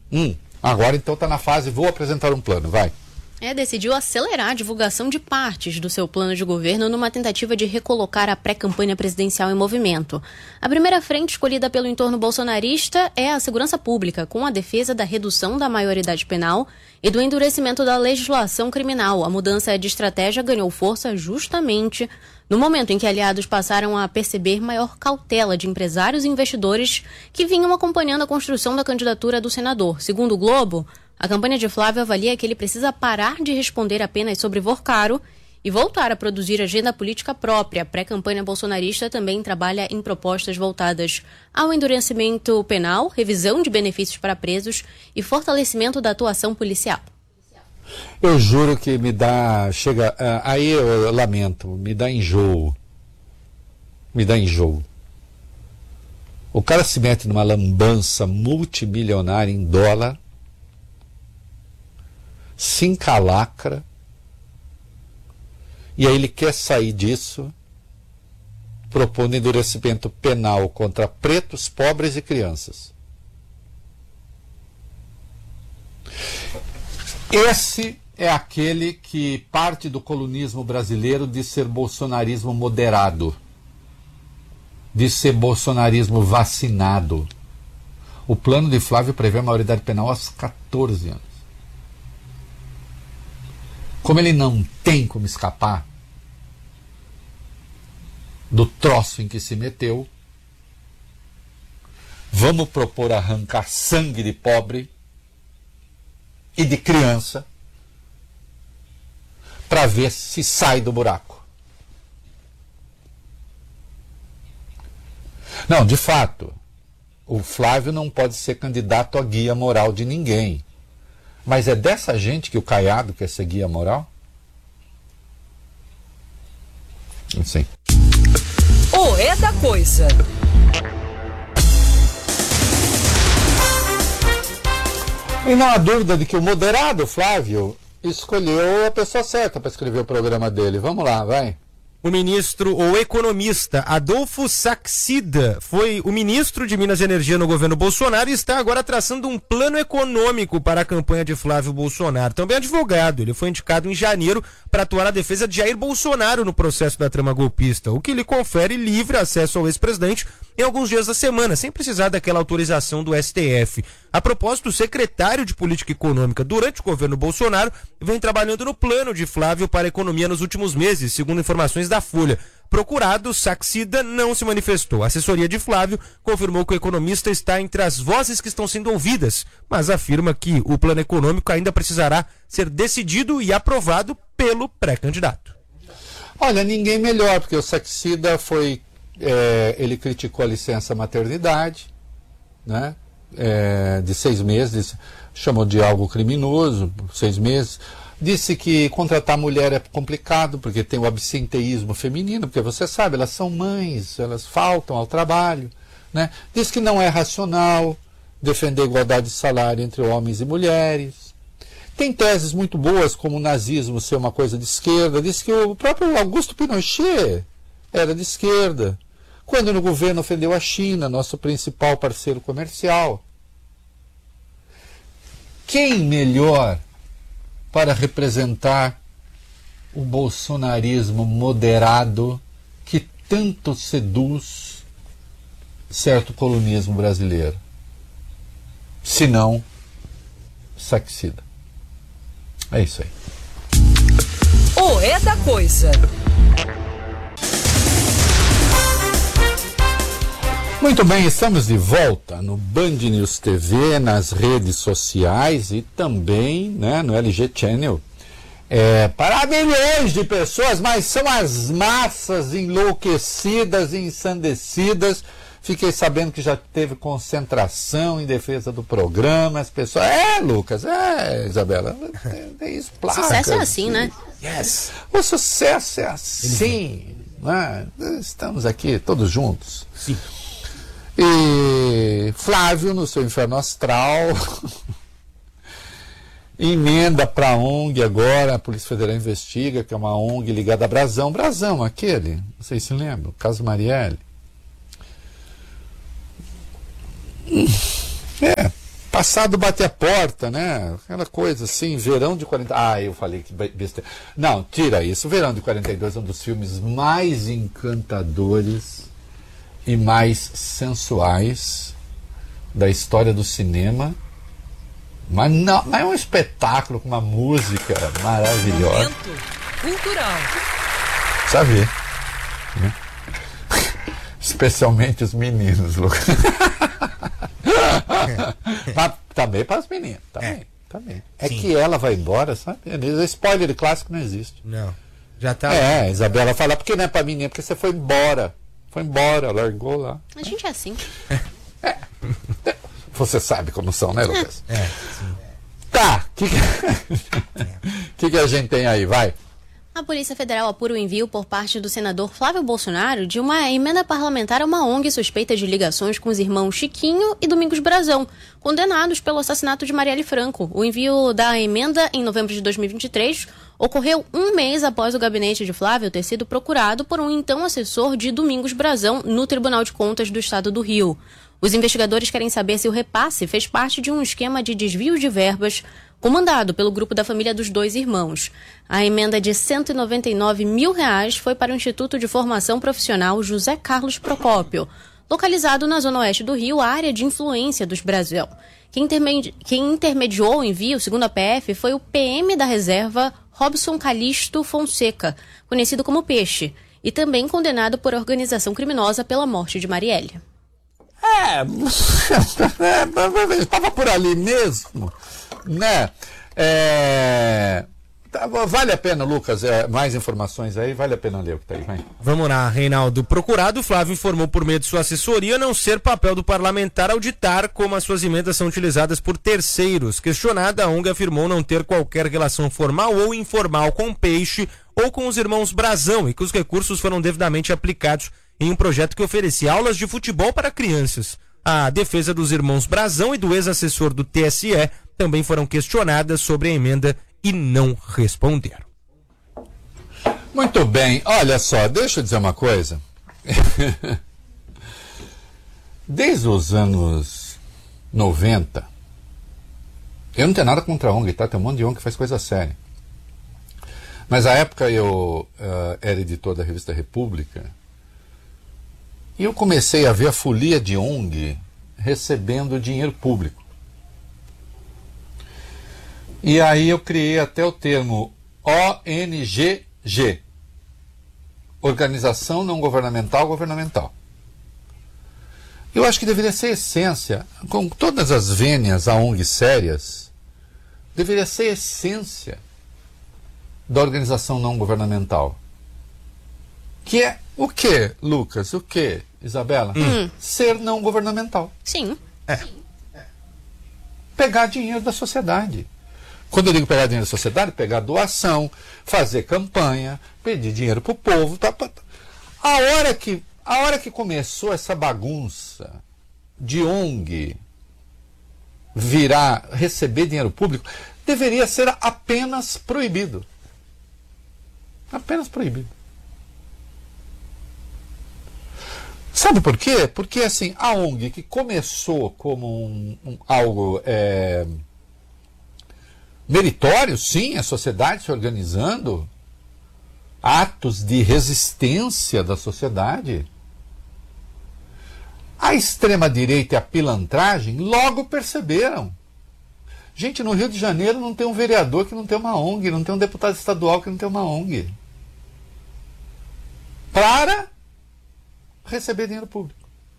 Agora então está na fase, vou apresentar um plano, vai. Decidiu acelerar a divulgação de partes do seu plano de governo numa tentativa de recolocar a pré-campanha presidencial em movimento. A primeira frente escolhida pelo entorno bolsonarista é a segurança pública, com a defesa da redução da maioridade penal e do endurecimento da legislação criminal. A mudança de estratégia ganhou força justamente no momento em que aliados passaram a perceber maior cautela de empresários e investidores que vinham acompanhando a construção da candidatura do senador. Segundo o Globo, a campanha de Flávio avalia que ele precisa parar de responder apenas sobre Vorcaro e voltar a produzir agenda política própria. A pré-campanha bolsonarista também trabalha em propostas voltadas ao endurecimento penal, revisão de benefícios para presos e fortalecimento da atuação policial. Eu juro que me dá, aí eu lamento, me dá enjoo. O cara se mete numa lambança multimilionária em dólar, se encalacra, e aí ele quer sair disso propondo endurecimento penal contra pretos, pobres e crianças. Esse é aquele que parte do colunismo brasileiro de ser bolsonarismo moderado, de ser bolsonarismo vacinado. O plano de Flávio prevê a maioridade penal aos 14 anos. Como ele não tem como escapar do troço em que se meteu, vamos propor arrancar sangue de pobre e de criança para ver se sai do buraco. Não, de fato, o Flávio não pode ser candidato a guia moral de ninguém. Mas é dessa gente que o Caiado quer ser guia moral? Não sei. É da coisa. E não há dúvida de que o moderado Flávio escolheu a pessoa certa para escrever o programa dele. Vamos lá, vai. O ministro ou economista Adolfo Saxida foi o ministro de Minas e Energia no governo Bolsonaro e está agora traçando um plano econômico para a campanha de Flávio Bolsonaro. Também advogado, ele foi indicado em janeiro para atuar na defesa de Jair Bolsonaro no processo da trama golpista, o que lhe confere livre acesso ao ex-presidente em alguns dias da semana, sem precisar daquela autorização do STF. A propósito, o secretário de Política Econômica durante o governo Bolsonaro vem trabalhando no plano de Flávio para a economia nos últimos meses, segundo informações da Folha. Procurado, Saxida não se manifestou. A assessoria de Flávio confirmou que o economista está entre as vozes que estão sendo ouvidas, mas afirma que o plano econômico ainda precisará ser decidido e aprovado pelo pré-candidato. Olha, ninguém melhor, porque o Saxida foi... ele criticou a licença maternidade, né? De 6 meses, chamou de algo criminoso, 6 meses. Disse que contratar mulher é complicado, porque tem o absenteísmo feminino, porque você sabe, elas são mães, elas faltam ao trabalho, né? Disse que não é racional defender a igualdade de salário entre homens e mulheres. Tem teses muito boas, como o nazismo ser uma coisa de esquerda. Disse que o próprio Augusto Pinochet era de esquerda, quando no governo ofendeu a China, nosso principal parceiro comercial. Quem melhor para representar o bolsonarismo moderado que tanto seduz certo colunismo brasileiro, se não Saxida? É isso aí. É da coisa. Muito bem, estamos de volta no Band News TV, nas redes sociais e também, né, no LG Channel. Para milhões de pessoas, mas são as massas enlouquecidas e ensandecidas. Fiquei sabendo que já teve concentração em defesa do programa. As pessoas... Lucas, Isabela, tem isso, placas. Sucesso é assim, né? Yes. O sucesso é assim. Né? Estamos aqui todos juntos. Sim. E Flávio, no seu inferno astral, emenda para a ONG agora, a Polícia Federal investiga, que é uma ONG ligada a Brasão. Brasão, aquele, não sei se lembra, o caso Marielle. passado bate a porta, né? Aquela coisa assim, verão de 40... Ah, eu falei que besteira. Não, tira isso. O Verão de 42 é um dos filmes mais encantadores e mais sensuais da história do cinema. Mas é um espetáculo com uma música maravilhosa. Momento cultural. Sabe? Especialmente os meninos, Lucas. Mas também para as meninas. Também. É que ela vai embora, sabe? Spoiler de clássico não existe. Não. Já tá. A Isabela fala, porque não é para menina, porque você foi embora. Foi embora, largou lá. A gente é assim. Você sabe como são, né, Lucas? Sim. Tá. O que a gente tem aí? Vai. A Polícia Federal apura o envio por parte do senador Flávio Bolsonaro de uma emenda parlamentar a uma ONG suspeita de ligações com os irmãos Chiquinho e Domingos Brazão, condenados pelo assassinato de Marielle Franco. O envio da emenda, em novembro de 2023, ocorreu um mês após o gabinete de Flávio ter sido procurado por um então assessor de Domingos Brazão no Tribunal de Contas do Estado do Rio. Os investigadores querem saber se o repasse fez parte de um esquema de desvio de verbas comandado pelo grupo da família dos dois irmãos. A emenda de R$199 mil foi para o Instituto de Formação Profissional José Carlos Procópio, localizado na zona oeste do Rio, área de influência dos Brasil. Quem intermediou o envio, segundo a PF, foi o PM da reserva Robson Calixto Fonseca, conhecido como Peixe, e também condenado por organização criminosa pela morte de Marielle. Estava por ali mesmo, né? Vale a pena, Lucas, mais informações aí, vale a pena ler o que tá aí, vai. Vamos lá, Reinaldo. Procurado, Flávio informou por meio de sua assessoria não ser papel do parlamentar auditar como as suas emendas são utilizadas por terceiros. Questionada, a ONG afirmou não ter qualquer relação formal ou informal com Peixe ou com os irmãos Brazão e que os recursos foram devidamente aplicados em um projeto que oferecia aulas de futebol para crianças. A defesa dos irmãos Brazão e do ex-assessor do TSE também foram questionadas sobre a emenda e não responderam. Muito bem, olha só, deixa eu dizer uma coisa. Desde os anos 90, eu não tenho nada contra a ONG, tá? Tem um monte de ONG que faz coisa séria. Mas à época eu era editor da revista República e eu comecei a ver a folia de ONG recebendo dinheiro público. E aí eu criei até o termo ONGG, Organização Não Governamental Governamental. Eu acho que deveria ser essência, com todas as vênias a ONG sérias, deveria ser essência da organização não governamental. Que é o que, Lucas? O que, Isabela? Ser não governamental. Sim. Pegar dinheiro da sociedade. Quando eu digo pegar dinheiro da sociedade, pegar doação, fazer campanha, pedir dinheiro para o povo. A hora que começou essa bagunça de ONG virar, receber dinheiro público, deveria ser apenas proibido. Apenas proibido. Sabe por quê? Porque assim, a ONG que começou como algo meritório, sim, a sociedade se organizando, atos de resistência da sociedade, a extrema-direita e a pilantragem logo perceberam. Gente, no Rio de Janeiro não tem um vereador que não tem uma ONG, não tem um deputado estadual que não tem uma ONG. Para receber dinheiro público.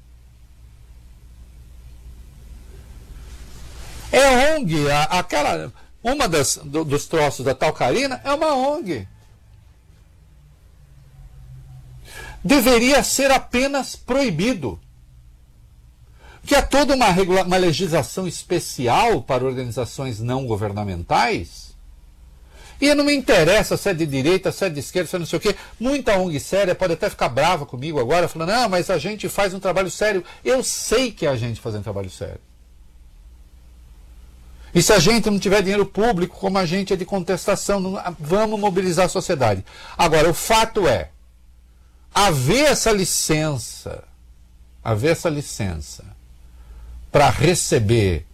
É ONG, uma dos troços da Talcarina é uma ONG. Deveria ser apenas proibido. Que há toda uma legislação especial para organizações não governamentais. E não me interessa se é de direita, se é de esquerda, se é não sei o quê. Muita ONG séria pode até ficar brava comigo agora, falando, não, mas a gente faz um trabalho sério. Eu sei que é a gente faz um trabalho sério. E se a gente não tiver dinheiro público, como a gente é de contestação, vamos mobilizar a sociedade. Agora, o fato é, haver essa licença para receber